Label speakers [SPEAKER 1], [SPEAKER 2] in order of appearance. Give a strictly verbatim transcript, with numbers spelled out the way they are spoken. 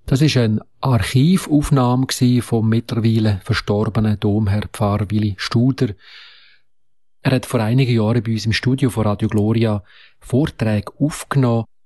[SPEAKER 1] Das war eine Archivaufnahme vom mittlerweile verstorbenen Domherr Pfarrer Willi Studer. Er hat vor einigen Jahren bei uns im Studio von Radio Gloria Vorträge aufgenommen